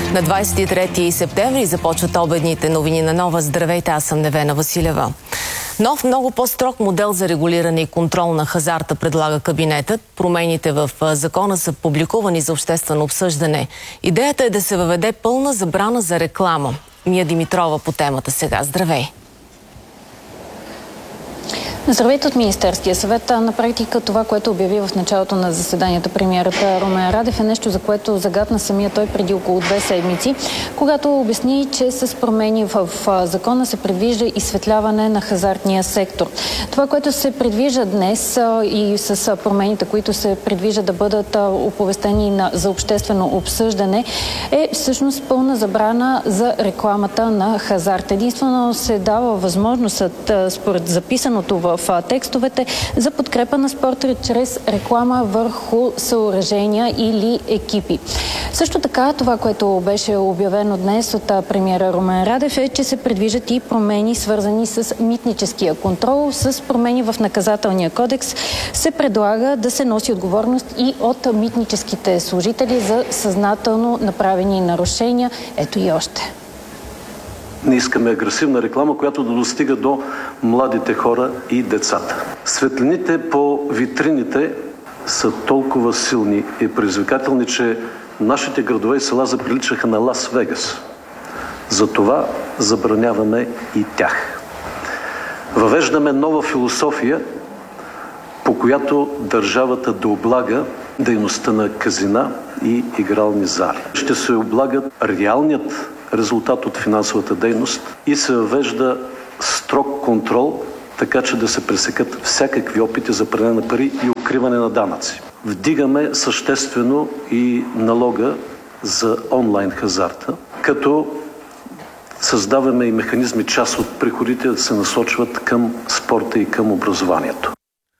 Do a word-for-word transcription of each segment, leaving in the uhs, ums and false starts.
На двадесет и трети септември започват обедните новини на Нова. Здравейте, аз съм Невена Василева. Нов, много по-строг модел за регулиране и контрол на хазарта предлага кабинетът. Промените в закона са публикувани за обществено обсъждане. Идеята е да се въведе пълна забрана за реклама. Мия Димитрова по темата сега. Здравей! Здравейте от Министерския съвет. На практика това, което обяви в началото на заседанието премиерът Румен Радев, е нещо, за което загатна самия той преди около две седмици, когато обясни, че с промени в закона се предвижда изсветляване на хазартния сектор. Това, което се предвижда днес и с промените, които се предвижда да бъдат оповестени за обществено обсъждане, е всъщност пълна забрана за рекламата на хазарт. Единствено се дава възможност, според записаното в в текстовете, за подкрепа на спорта чрез реклама върху съоръжения или екипи. Също така, това, което беше обявено днес от премиера Румен Радев, е, че се предвиждат и промени, свързани с митническия контрол. С промени в наказателния кодекс се предлага да се носи отговорност и от митническите служители за съзнателно направени нарушения. Ето и още. Не искаме агресивна реклама, която да достига до младите хора и децата. Светлините по витрините са толкова силни и предизвикателни, че нашите градове и села заприличаха на Лас Вегас. Затова забраняваме и тях. Въвеждаме нова философия, по която държавата да облага дейността на казина и игрални зали. Ще се облагат реалният резултат от финансовата дейност и се въвежда строг контрол, така че да се пресекат всякакви опити за пране на пари и укриване на данъци. Вдигаме съществено и налога за онлайн хазарта, като създаваме и механизми част от приходите да се насочват към спорта и към образованието.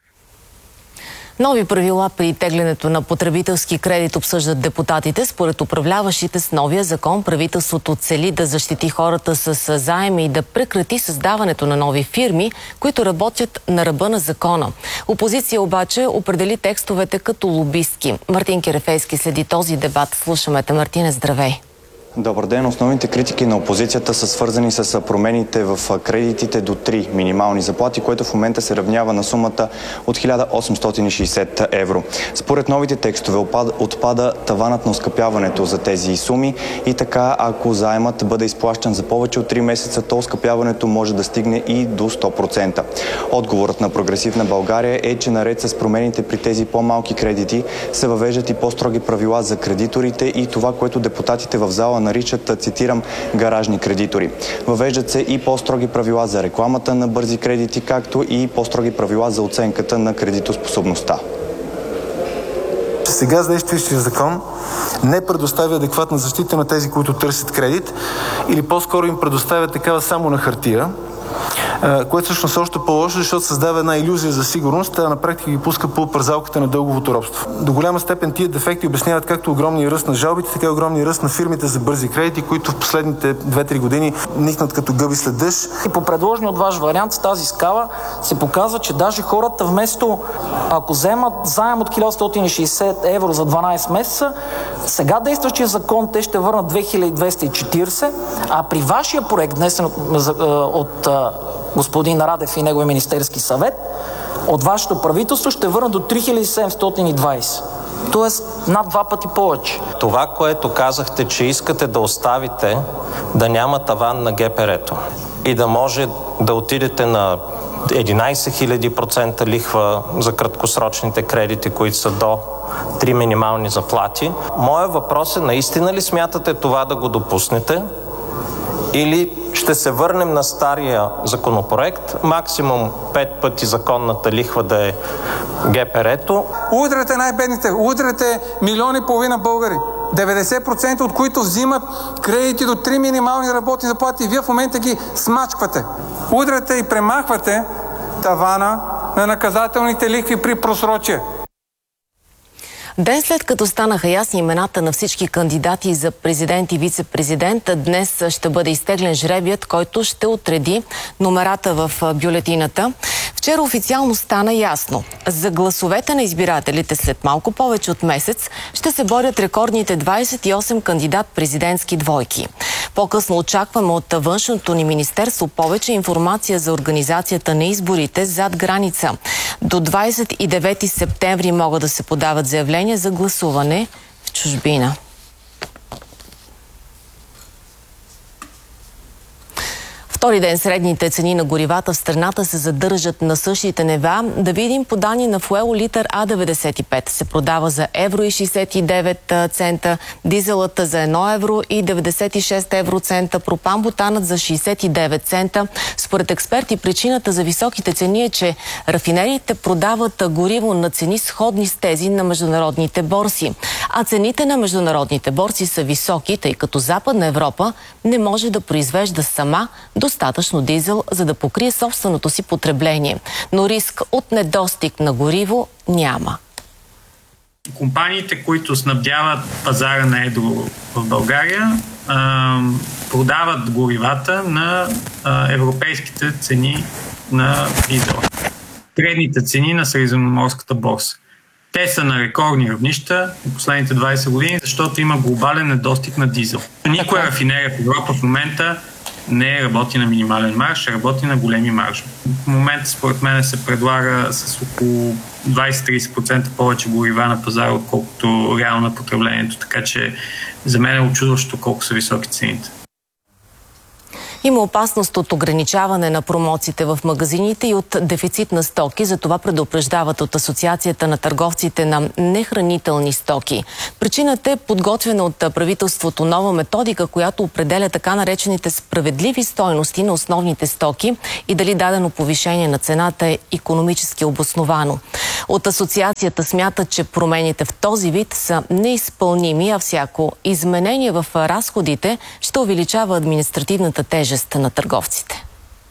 Нови правила при теглянето на потребителски кредит обсъждат депутатите. Според управляващите с новия закон, правителството цели да защити хората с заеми и да прекрати създаването на нови фирми, които работят на ръба на закона. Опозиция обаче определи текстовете като лобистки. Мартин Керефейски следи този дебат. Слушаме те. Мартине, здравей! Добър ден. Основните критики на опозицията са свързани с промените в кредитите до три минимални заплати, което в момента се равнява на сумата от хиляда осемстотин и шейсет евро. Според новите текстове отпада таванът на оскъпяването за тези суми и така, ако заемът бъде изплащан за повече от три месеца, то оскъпяването може да стигне и до сто процента. Отговорът на Прогресивна България е, че наред с промените при тези по-малки кредити се въвеждат и по-строги правила за кредиторите и това, което депутатите в зала наричат, цитирам, гаражни кредитори. Въвеждат се и по-строги правила за рекламата на бързи кредити, както и по-строги правила за оценката на кредитоспособността. Сега с действащия закон не предоставя адекватна защита на тези, които търсят кредит, или по-скоро им предоставя такава само на хартия, което всъщност е още по-лошо, защото създава една илюзия за сигурност, а на практика ги пуска по пързалката на дълговото робство. До голяма степен тия дефекти обясняват както огромния ръст на жалбите, така и огромния ръст на фирмите за бързи кредити, които в последните две-три години никнат като гъби след дъжд. И по предложения от ваш вариант с тази скала се показва, че даже хората вместо, ако вземат заем от хиляда осемстотин и шейсет евро за дванадесет месеца, сега действащия закон те ще върнат две хиляди двеста и четиридесет, а при вашия проект, внесен от, от господин Радев и неговия Министерски съвет, от вашето правителство ще върнат до три хиляди седемстотин и двадесет. Тоест над два пъти повече. Това, което казахте, че искате да оставите да няма таван на ГПР-то и да може да отидете на единадесет хиляди процента лихва за краткосрочните кредити, които са до три минимални заплати. Моят въпрос е, наистина ли смятате това да го допуснете? Или ще се върнем на стария законопроект, максимум пет пъти законната лихва да е ГПР-то. Удряте най-бедните, удряте милиони и половина българи, деветдесет процента от които взимат кредити до три минимални работни заплати и вие в момента ги смачквате. Удряте и премахвате тавана на наказателните лихви при просрочие. Ден след като станаха ясни имената на всички кандидати за президент и вице-президент, днес ще бъде изтеглен жребият, който ще отреди номерата в бюлетината. Вчера официално стана ясно. За гласовете на избирателите след малко повече от месец ще се борят рекордните двадесет и осем кандидат-президентски двойки. По-късно очакваме от външното ни министерство повече информация за организацията на изборите зад граница. До двадесет и девети септември могат да се подават заявления за гласуване в чужбина. Втори ден средните цени на горивата в страната се задържат на същите нива. Да видим по данни на Фуело, литър А деветдесет и пет се продава за евро и шейсет и девет цента, дизелът за едно евро и деветдесет и шест евроцента, пропан-бутанът за шейсет и девет цента. Според експерти причината за високите цени е, че рафинериите продават гориво на цени сходни с тези на международните борси. А цените на международните борси са високи, тъй като Западна Европа не може да произвежда сама достатъчно дизел, за да покрие собственото си потребление. Но риск от недостиг на гориво няма. Компаниите, които снабдяват пазара на едро в България, продават горивата на европейските цени на дизела. Средните цени на средиземноморската борса. Те са на рекордни равнища в последните двадесет години, защото има глобален недостиг на дизел. Никоя рафинерия в Европа в момента не работи на минимален марж, а работи на големи маржове. В момента, според мен, се предлага с около двадесет до тридесет процента повече горива на пазара, отколкото реално на потреблението. Така че за мен е очудващо колко са високи цените. Има опасност от ограничаване на промоциите в магазините и от дефицит на стоки. Затова предупреждават от Асоциацията на търговците на нехранителни стоки. Причината е подготвена от правителството нова методика, която определя така наречените справедливи стойности на основните стоки и дали дадено повишение на цената е икономически обосновано. От Асоциацията смятат, че промените в този вид са неизпълними, а всяко изменение в разходите ще увеличава административната тежест на търговците.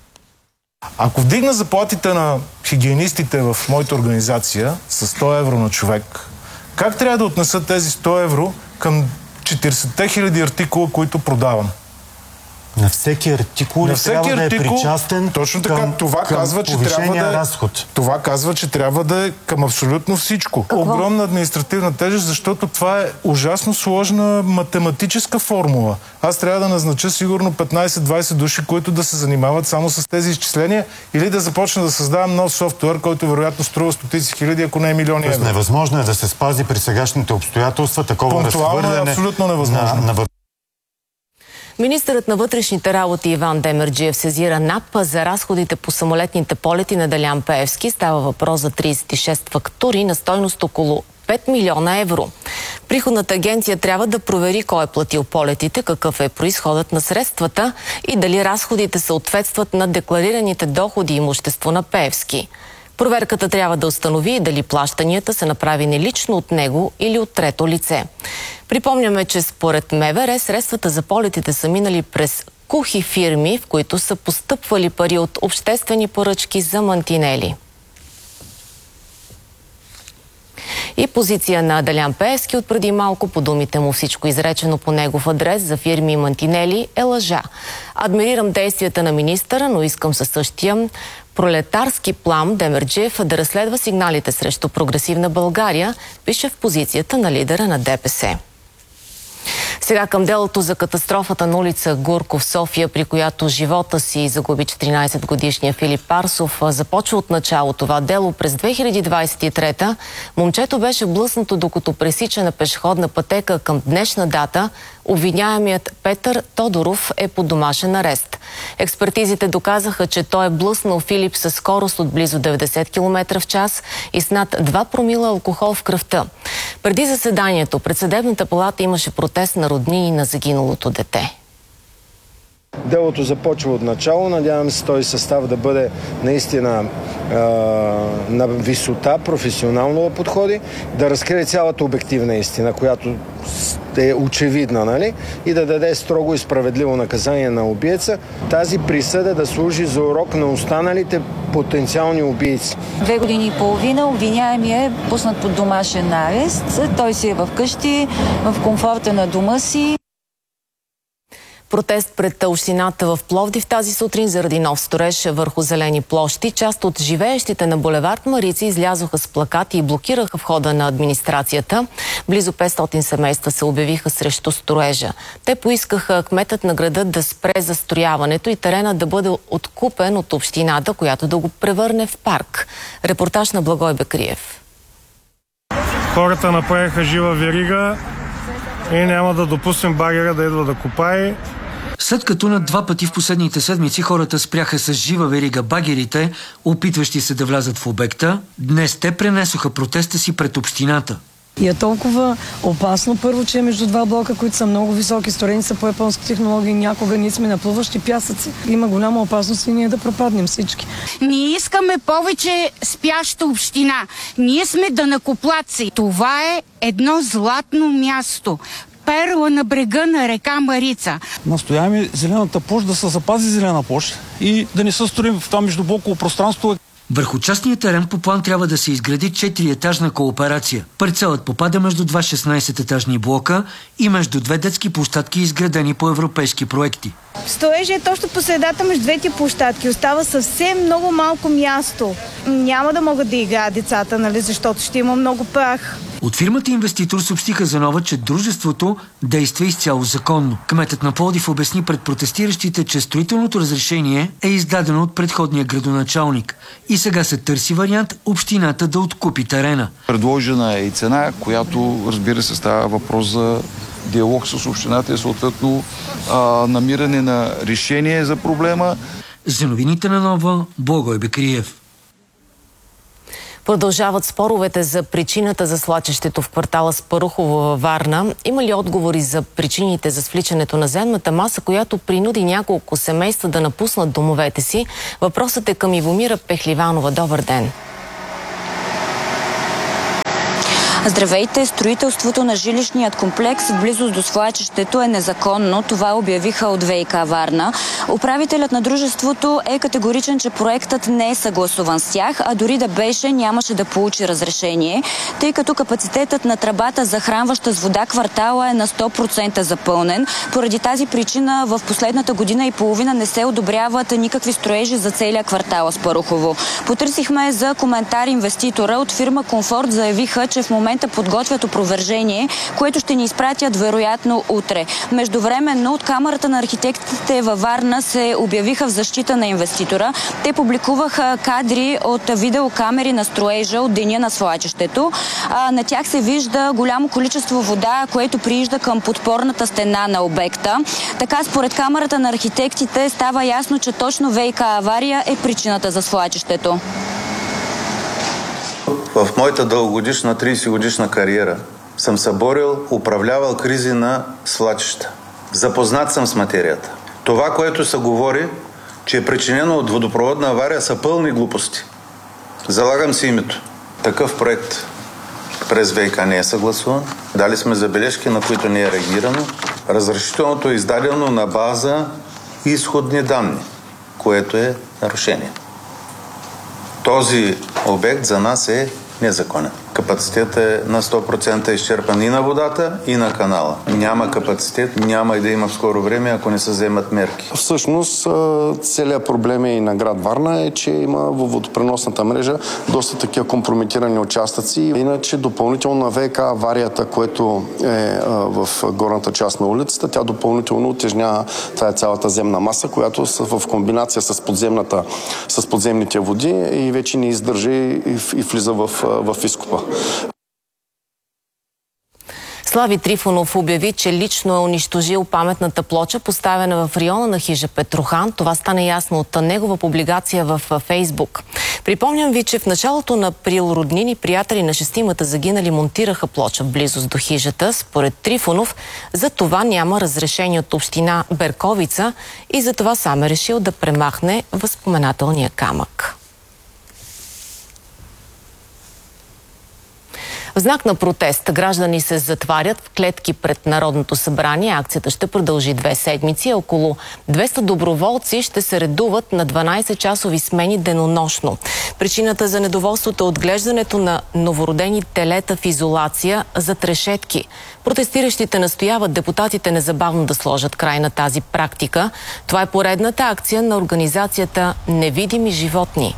Ако вдигна заплатите на хигиенистите в моята организация с сто евро на човек, как трябва да отнеса тези сто евро към четиридесет хиляди артикула, които продавам? На всеки артикул на всеки трябва артикул, да е причастен точно така, към, това към казва, че трябва да е, разход. Това казва, че трябва да е към абсолютно всичко. Какво? Огромна административна тежест, защото това е ужасно сложна математическа формула. Аз трябва да назнача сигурно петнадесет до двадесет души, които да се занимават само с тези изчисления, или да започна да създавам нов софтуер, който вероятно струва стотици хиляди, ако не е милиони евро. Невъзможно е да се спази при сегашните обстоятелства такова разхвърляне. Е абсолютно невъзможно. На, на... Министърът на вътрешните работи Иван Демерджиев сезира НАП за разходите по самолетните полети на Делян Пеевски. Става въпрос за тридесет и шест фактури на стойност около пет милиона евро. Приходната агенция трябва да провери кой е платил полетите, какъв е произходът на средствата и дали разходите съответстват на декларираните доходи и имущество на Пеевски. Проверката трябва да установи дали плащанията са направени лично от него или от трето лице. Припомняме, че според МВР средствата за полетите са минали през кухи фирми, в които са постъпвали пари от обществени поръчки за мантинели. И позиция на Делян Пеевски от преди малко, по думите му всичко изречено по негов адрес за фирми и мантинели е лъжа. Адмирирам действията на министъра, но искам със същия пролетарски плам Демерджиев да разследва сигналите срещу прогресивна България, пише в позицията на лидера на ДПС. Сега към делото за катастрофата на улица Гурков, София, при която живота си загуби четиринадесетгодишния Филип Парсов. Започва от начало това дело. През две хиляди двадесет и трета момчето беше блъснато, докато пресича на пешеходна пътека. Към днешна дата обвиняемият Петър Тодоров е под домашен арест. Експертизите доказаха, че той е блъснал Филип със скорост от близо деветдесет километра в час и с над два промила алкохол в кръвта. Преди заседанието пред съдебната палата имаше протест на роднини на загиналото дете. Делото започва от начало. Надявам се този състав да бъде наистина е, на висота, професионално да подходи, да разкрие цялата обективна истина, която е очевидна, нали? И да даде строго и справедливо наказание на убиеца. Тази присъда да служи за урок на останалите потенциални убийци. Две години и половина обвиняемия е пуснат под домашен арест. Той си е в къщи, в комфорта на дома си. Протест пред общината в Пловдив тази сутрин заради нов строеж върху зелени площи. Част от живеещите на булевард Марици излязоха с плакати и блокираха входа на администрацията. Близо петстотин семейства се обявиха срещу строежа. Те поискаха кметът на града да спре застрояването и теренът да бъде откупен от общината, която да го превърне в парк. Репортаж на Благой Бекриев. Хората направиха жива верига и няма да допуснем багера да идва да копае. След като на два пъти в последните седмици хората спряха с жива верига багерите, опитващи се да влязат в обекта, днес те пренесоха протеста си пред общината. И е толкова опасно, първо, че е между два блока, които са много високи, строени са по японски технологии, някога ние сме на плуващи пясъци. Има голяма опасност и ние да пропаднем всички. Ние искаме повече спяща община. Ние сме данъкоплатци. Това е едно златно място. Перла на брега на река Марица. Настояваме зелената площ да се запази зелена площ и да не се строим в това междублоково пространство. Върху частния терен по план трябва да се изгради четириетажна кооперация. Парцелът попада между два шестнайсететажни блока и между две детски площадки, изградени по европейски проекти. Строежът е точно по средата между двете площадки. Остава съвсем много малко място. Няма да могат да играят децата, нали, защото ще има много прах. От фирмата инвеститор съобщиха за нова, че дружеството действа изцяло законно. Кметът на Пловдив обясни пред протестиращите, че строителното разрешение е издадено от предходния градоначалник и сега се търси вариант общината да откупи терена. Предложена е и цена, която, разбира се, става въпрос за диалог с общината и съответно а, намиране на решение за проблема. За новините на Нова, Благой Бекриев. Продължават споровете за причината за свлачището в квартала Спарухово във Варна. Има ли отговори за причините за свличането на земната маса, която принуди няколко семейства да напуснат домовете си? Въпросът е към Ивомира Пехливанова. Добър ден! Здравейте! Строителството на жилищният комплекс в близост до свлачището е незаконно. Това обявиха от ВиК Варна. Управителят на дружеството е категоричен, че проектът не е съгласуван с тях, а дори да беше, нямаше да получи разрешение, тъй като капацитетът на тръбата, захранваща с вода квартала, е на сто процента запълнен. Поради тази причина в последната година и половина не се одобряват никакви строежи за целия квартал Спарухово. Потърсихме за коментар инвеститора. От фирма Комфорт заявиха, че в момента подготвят опровержение, което ще ни изпратят вероятно утре. Междувременно от Камарата на архитектите във Варна се обявиха в защита на инвеститора. Те публикуваха кадри от видеокамери на строежа от деня на свлачището. А, на тях се вижда голямо количество вода, което приижда към подпорната стена на обекта. Така, според Камарата на архитектите става ясно, че точно ВиК авария е причината за свлачището. В моята дългогодишна трийсет годишна кариера съм се борил, управлявал кризи на свлачища. Запознат съм с материята. Това, което се говори, че е причинено от водопроводна авария, са пълни глупости. Залагам си името. Такъв проект през ВиК не е съгласуван. Дали сме забележки, на които не е реагирано. Разрешителното е издадено на база изходни данни, което е нарушение. Този обект за нас е незаконен. Капацитетът е на сто процента изчерпан и на водата, и на канала. Няма капацитет, няма и да има в скоро време, ако не се вземат мерки. Всъщност, целият проблем и на град Варна е, че има във водопреносната мрежа доста такива компрометирани участъци. Иначе допълнително на ВиК аварията, което е в горната част на улицата, тя допълнително утежнява, това е цялата земна маса, която в комбинация с подземната, с подземните води и вече не издържа и, и влиза в, в изкопа. Слави Трифонов обяви, че лично е унищожил паметната плоча, поставена в района на хижа Петрохан. Това стана ясно от негова публикация в Фейсбук. Припомням ви, че в началото на април роднини приятели на шестимата загинали монтираха плоча в близост до хижата. Според Трифонов, за това няма разрешение от община Берковица и за това сам е решил да премахне възпоменателния камък. В знак на протест граждани се затварят в клетки пред Народното събрание. Акцията ще продължи две седмици. Около двеста доброволци ще се редуват на дванайсетчасови смени денонощно. Причината за недоволството е отглеждането на новородени телета в изолация зад решетки. Протестиращите настояват депутатите незабавно да сложат край на тази практика. Това е поредната акция на организацията Невидими животни.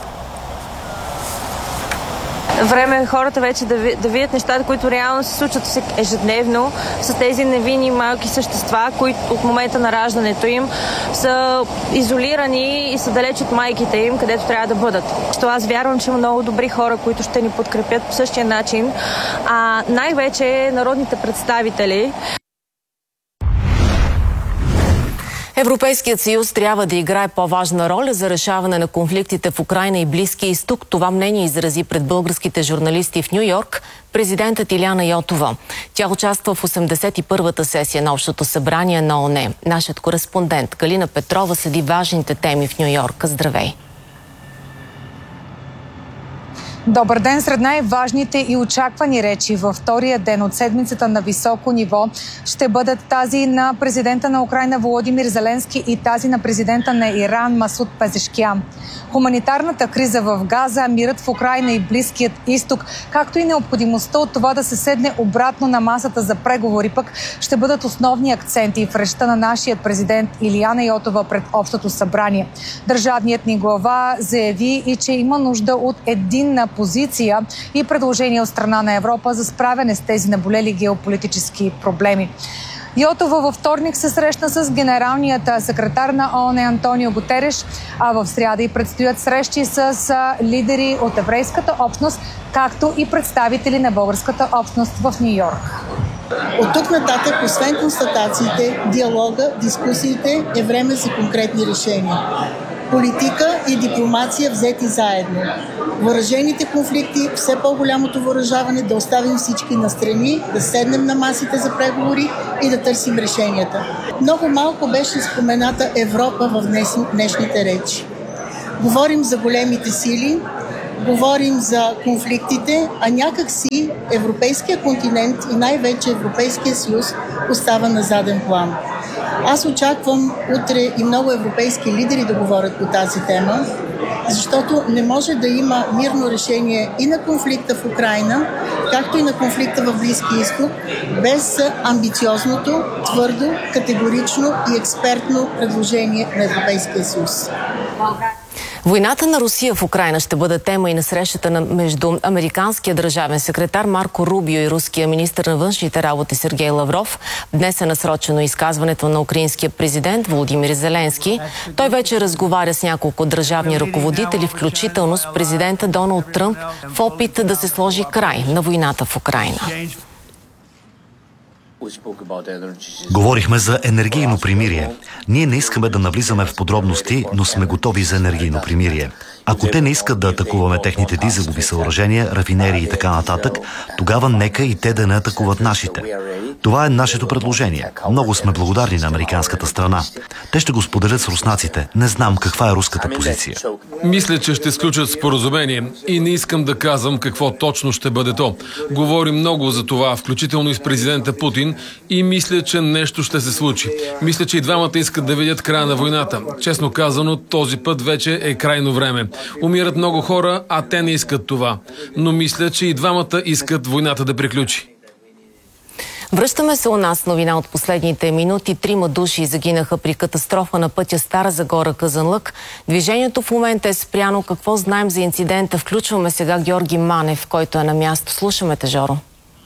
Време е хората вече да, ви, да видят нещата, които реално се случват ежедневно с тези невинни малки същества, които от момента на раждането им са изолирани и са далеч от майките им, където трябва да бъдат. То аз вярвам, че има много добри хора, които ще ни подкрепят по същия начин, а най-вече народните представители. Европейският съюз трябва да играе по-важна роля за решаване на конфликтите в Украйна и Близкия изток. Това мнение изрази пред българските журналисти в Ню Йорк президентът Илияна Йотова. Тя участва в осемдесет и първата сесия на Общото събрание на ООН. Нашият кореспондент Галина Петрова следи важните теми в Ню Йорк. Здравей! Добър ден! Сред най-важните и очаквани речи във втория ден от седмицата на високо ниво ще бъдат тази на президента на Украйна Володимир Зеленски и тази на президента на Иран Масуд Пезешкиян. Хуманитарната криза в Газа, мирът в Украйна и Близкият изток, както и необходимостта от това да се седне обратно на масата за преговори, пък ще бъдат основни акценти в речта на нашия президент Илияна Йотова пред Общото събрание. Държавният ни глава заяви и че има нужда от единна позиция и предложения от страна на Европа за справяне с тези наболели геополитически проблеми. Йотова във вторник се срещна с генералният секретар на ООН Антонио Гутереш, а в сряда и предстоят срещи с лидери от еврейската общност, както и представители на българската общност в Ню Йорк. От тук нататък, освен констатациите, диалога, дискусиите, е време за конкретни решения. Политика и дипломация взети заедно. Въоръжените конфликти, все по-голямото въоръжаване, да оставим всички настрани, да седнем на масите за преговори и да търсим решенията. Много малко беше спомената Европа в днес, днешните речи. Говорим за големите сили, говорим за конфликтите, а някак си Европейския континент и най-вече Европейския съюз остава на заден план. Аз очаквам утре и много европейски лидери да говорят по тази тема, защото не може да има мирно решение и на конфликта в Украйна, както и на конфликта в Близкия изток, без амбициозното, твърдо, категорично и експертно предложение на Европейския съюз. Войната на Русия в Украйна ще бъде тема и на срещата на, между американския държавен секретар Марко Рубио и руския министър на външните работи Сергей Лавров. Днес е насрочено изказването на украинския президент Володимир Зеленски. Той вече разговаря с няколко държавни ръководители, включително с президента Доналд Тръмп, в опит да се сложи край на войната в Украйна. Говорихме за енергийно примирие. Ние не искаме да навлизаме в подробности, но сме готови за енергийно примирие. Ако те не искат да атакуваме техните дизелови съоръжения, рафинерии и така нататък, тогава нека и те да не атакуват нашите. Това е нашето предложение. Много сме благодарни на американската страна. Те ще го споделят с руснаците. Не знам каква е руската позиция. Мисля, че ще сключат споразумение и не искам да казвам какво точно ще бъде то. Говорим много за това, включително и с президента Путин, и мисля, че нещо ще се случи. Мисля, че и двамата искат да видят края на войната. Честно казано, този път вече е крайно време. Умират много хора, а те не искат това. Но мисля, че и двамата искат войната да приключи. Връщаме се у нас новина от последните минути. Трима души загинаха при катастрофа на пътя Стара Загора – Казанлък. Движението в момента е спряно. Какво знаем за инцидента? Включваме сега Георги Манев, който е на място. Слушаме те, Жоро.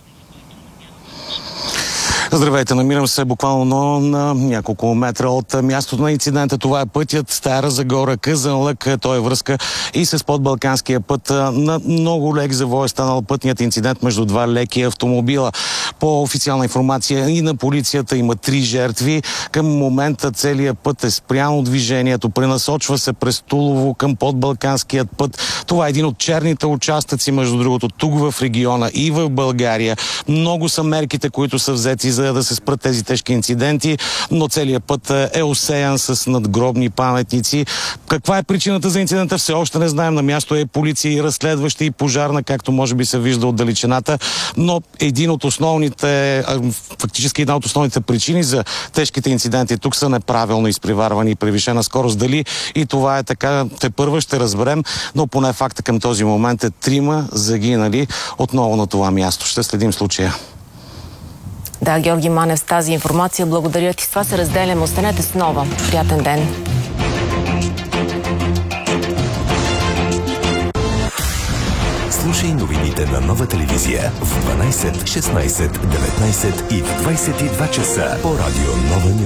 Здравейте, намирам се буквално на няколко метра от мястото на инцидента. Това е пътят Стара Загора – Казанлък. Той е връзка и с подбалканския път. На много лек завой е станал пътният инцидент между два леки автомобила. По официална информация и на полицията има три жертви. Към момента целият път е спряно движението. Пренасочва се през Тулово към подбалканският път. Това е един от черните участъци, между другото, тук в региона и в България. Много са мерките, които са взети за да се спрат тези тежки инциденти, но целият път е осеян с надгробни паметници. Каква е причината за инцидента? Все още не знаем. На място е полиция и разследваща и пожарна, както може би се вижда от далечината, но един от основните, фактически една от основните причини за тежките инциденти тук са неправилно изпреварвани и превишена скорост. Дали и това е така, те първа ще разберем, но поне факта към този момент е трима загинали отново на това място. Ще следим случая. Да, Георги Манев с тази информация. Благодаря ти. С това се разделяме. Останете с Нова. Приятен ден. Слушай новините на Нова телевизия в дванайсет, шестнайсет, деветнайсет и в двайсет и два часа по радио Нова Нюз.